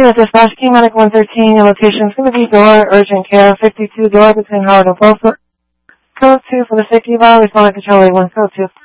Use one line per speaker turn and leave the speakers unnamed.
U.S. Dispatch, Key Medic 113, your location is going to be door, urgent care, 52 door between Howard and Folsom. Code 2 for the safety valve, responding to Charlie 1, code 2.